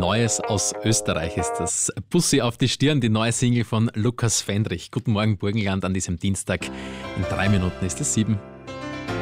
Neues aus Österreich ist das. Bussi auf die Stirn, die neue Single von Lukas Fendrich. Guten Morgen, Burgenland, an diesem Dienstag. In 3 Minuten ist es 7.